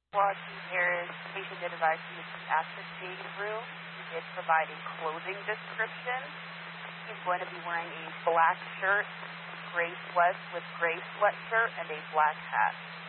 Watching here is the patient did advise you to ascertain room. He did provide a clothing description. He's going to be wearing a black shirt, gray sweats with gray sweatshirt, and a black hat.